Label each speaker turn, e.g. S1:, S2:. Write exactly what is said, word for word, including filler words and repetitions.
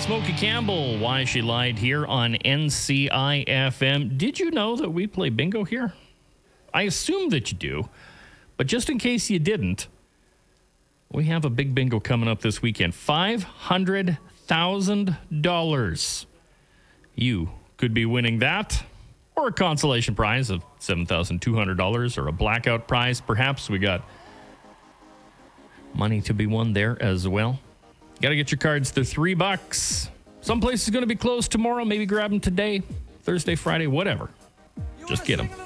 S1: Smokey Campbell, Why She Lied, here on N C I F M. Did you know that we play bingo here? I assume that you do, but just in case you didn't, we have a big bingo coming up this weekend. five hundred thousand dollars. You could be winning that, or a consolation prize of seven thousand two hundred dollars, or a blackout prize. Perhaps we got money to be won there as well. Got to get your cards. They're three bucks. Some place is going to be closed tomorrow. Maybe grab them today, Thursday, Friday, whatever. Just get them.